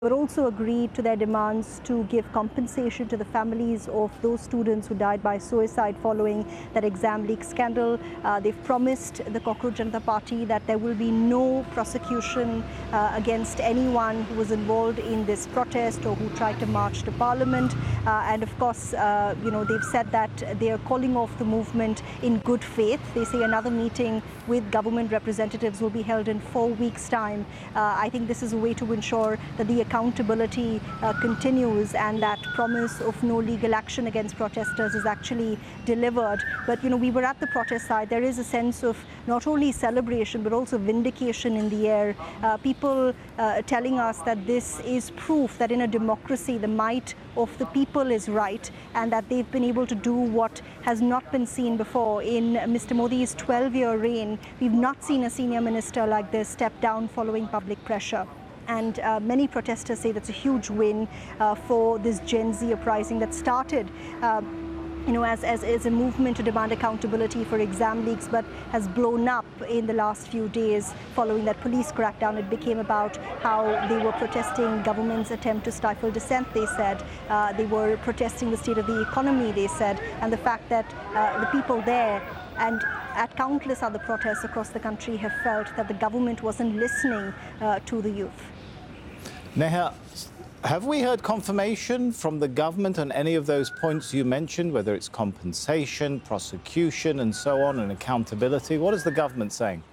but also agreed to their demands to give compensation to the families of those students who died by suicide following that exam leak scandal. They've promised the Cockroach Janata Party that there will be no prosecution against anyone who was involved in this protest or who tried to march to Parliament. And of course, they've said that they are calling off the movement in good faith. They say another meeting with government representatives will be held in 4 weeks' time. I think this is a way to ensure that the accountability continues and that promise of no legal action against protesters is actually delivered. But we were at the protest site. There is a sense of not only celebration but also vindication in the air. People telling us that this is proof that in a democracy the might of the people is right and that they've been able to do what has not been seen before. In Mr. Modi's 12-year reign, we've not seen a senior minister like this step down following public pressure. And many protesters say that's a huge win for this Gen Z uprising that started as a movement to demand accountability for exam leaks, but has blown up in the last few days following that police crackdown. It became about how they were protesting government's attempt to stifle dissent, they said. They were protesting the state of the economy, they said, and the fact that the people there and at countless other protests across the country have felt that the government wasn't listening to the youth. Neha, have we heard confirmation from the government on any of those points you mentioned, whether it's compensation, prosecution and so on, and accountability? What is the government saying?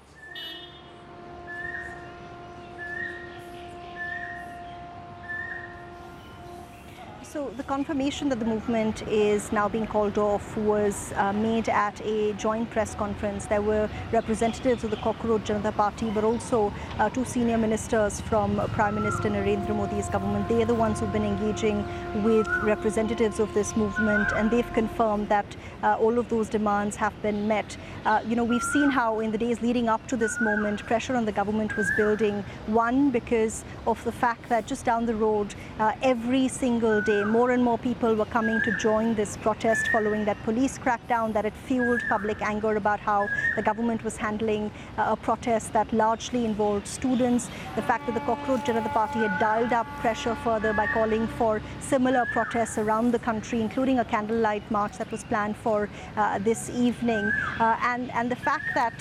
So the confirmation that the movement is now being called off was made at a joint press conference. There were representatives of the Cockroach Janata Party, but also two senior ministers from Prime Minister Narendra Modi's government. They are the ones who've been engaging with representatives of this movement, and they've confirmed that all of those demands have been met. We've seen how in the days leading up to this moment, pressure on the government was building. One, because of the fact that just down the road, every single day, more and more people were coming to join this protest following that police crackdown, that it fueled public anger about how the government was handling a protest that largely involved students. The fact that the Cockroach Janata Party had dialed up pressure further by calling for similar protests around the country, including a candlelight march that was planned for this evening. And the fact that,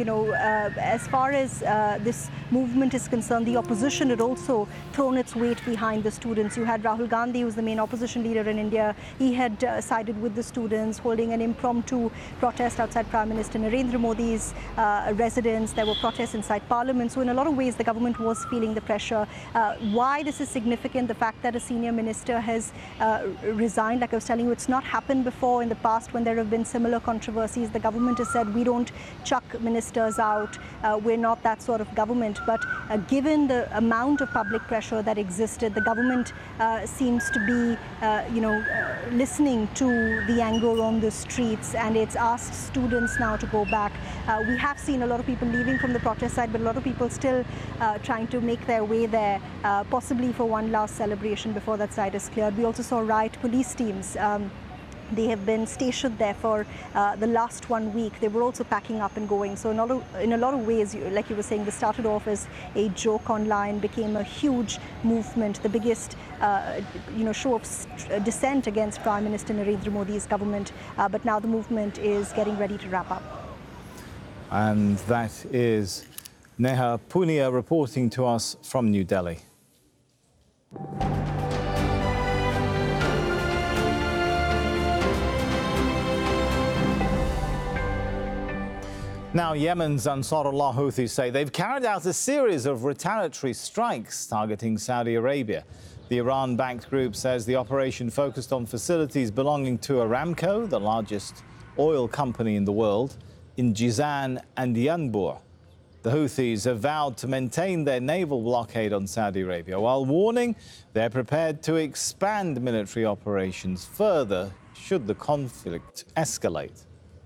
as far as this movement is concerned, the opposition had also thrown its weight behind the students. You had Rahul Gandhi, who's the main opposition leader in India. He had sided with the students, holding an impromptu protest outside Prime Minister Narendra Modi's residence. There were protests inside Parliament. So in a lot of ways, the government was feeling the pressure. Why this is significant, the fact that a senior minister has resigned, like I was telling you, it's not happened before in the past when there have been similar controversies. The government has said, we don't chuck ministers out. We're not that sort of government. But given the amount of public pressure that existed, the government seems to be listening to the anger on the streets, and it's asked students now to go back. We have seen a lot of people leaving from the protest site, but a lot of people still trying to make their way there, possibly for one last celebration before that site is cleared. We also saw riot police teams. They have been stationed there for the last 1 week. They were also packing up and going. So in a lot of ways, like you were saying, this started off as a joke online, became a huge movement, the biggest show of dissent against Prime Minister Narendra Modi's government. But now the movement is getting ready to wrap up. And that is Neha Punia reporting to us from New Delhi. Now, Yemen's Ansarullah Houthis say they've carried out a series of retaliatory strikes targeting Saudi Arabia. The Iran-backed group says the operation focused on facilities belonging to Aramco, the largest oil company in the world, in Jizan and Yanbu. The Houthis have vowed to maintain their naval blockade on Saudi Arabia, while warning they're prepared to expand military operations further should the conflict escalate.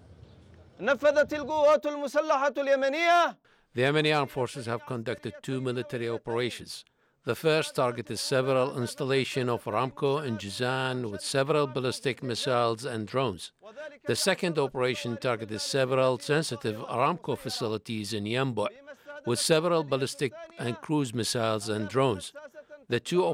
The Yemeni armed forces have conducted 2 military operations. The first targeted several installations of Aramco in Jizan with several ballistic missiles and drones. The second operation targeted several sensitive Aramco facilities in Yanbu with several ballistic and cruise missiles and drones. The two